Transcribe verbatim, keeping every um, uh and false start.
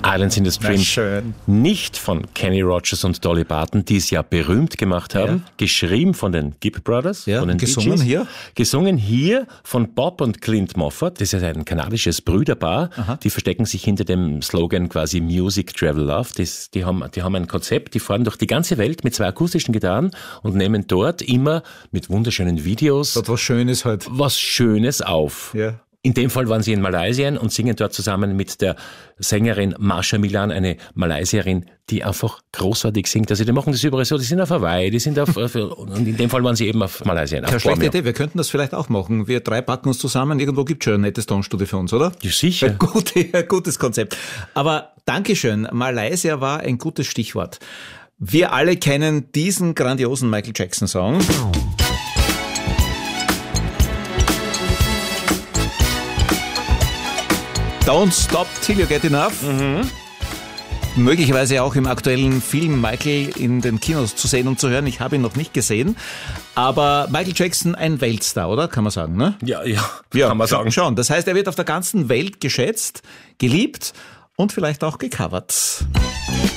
Islands in the Stream. Na, schön. Nicht von Kenny Rogers und Dolly Parton, die es ja berühmt gemacht haben. Ja. Geschrieben von den Gibb Brothers. Ja, von den gesungen Bee Gees. hier? Gesungen hier von Bob und Clint Moffat. Das ist ein kanadisches Brüderpaar. Aha. Die verstecken sich hinter dem Slogan quasi Music Travel Love. Das, die, haben, die haben ein Konzept, die fahren durch die ganze Welt mit zwei akustischen Gitarren und nehmen dort immer mit wunderschönen Videos dort was Schönes halt. was Schönes auf. Ja. In dem Fall waren sie in Malaysia und singen dort zusammen mit der Sängerin Marsha Milan, eine Malaysierin, die einfach großartig singt. Also die machen das überall so, die sind auf Hawaii, die sind auf, auf und in dem Fall waren sie eben auf Malaysia. Keine schlechte Idee, wir könnten das vielleicht auch machen. Wir drei packen uns zusammen, irgendwo gibt es schon ein nettes Tonstudio für uns, oder? Ja, sicher. Ein, gute, ein gutes Konzept. Aber Dankeschön, Malaysia war ein gutes Stichwort. Wir alle kennen diesen grandiosen Michael Jackson-Song. Don't Stop Till You Get Enough. Mhm. Möglicherweise auch im aktuellen Film Michael in den Kinos zu sehen und zu hören. Ich habe ihn noch nicht gesehen. Aber Michael Jackson ein Weltstar, oder? Kann man sagen, ne? Ja, ja, ja kann man sagen. Schon. Das heißt, er wird auf der ganzen Welt geschätzt, geliebt und vielleicht auch gecovert.